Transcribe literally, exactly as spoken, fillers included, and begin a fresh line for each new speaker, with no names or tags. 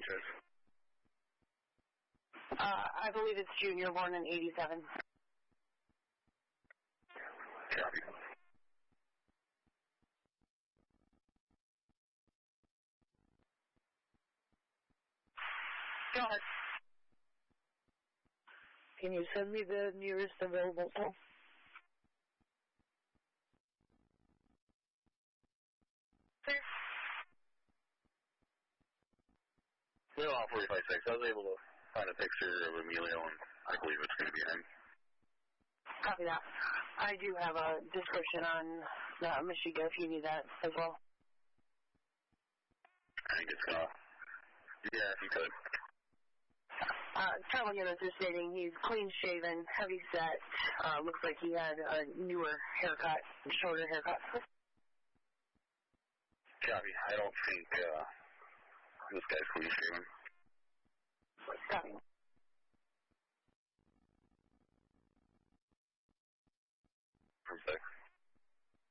address?
Uh, I believe it's Junior, born in eighty-seven.
Copy.
Go ahead.
Can you send me the nearest available toll?
Sir?
Middle off forty-five six. I was able to find a picture of Emilio, and I believe it's going to be him.
Copy that. I do have a description on the Michigan if you need that as well.
I think it's going to... Yeah, if you could.
Uh, travel units are stating he's clean-shaven, heavy-set, uh, looks like he had a newer haircut, shorter haircut.
Copy. I don't think uh, this guy's clean-shaven.
Copy.
Perfect.